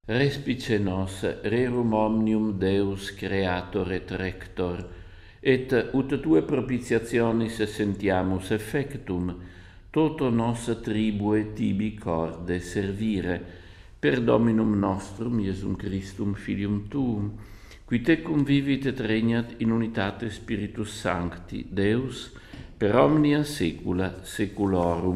Respice nos, rerum omnium Deus creator et rector, et ut tue propitiationis sentiamus effectum, toto nos tribue tibi corde servire, per Dominum nostrum, Iesum Christum, Filium Tuum, qui tecum vivit et regnat in unitate Spiritus Sancti, Deus, per omnia saecula saeculorum.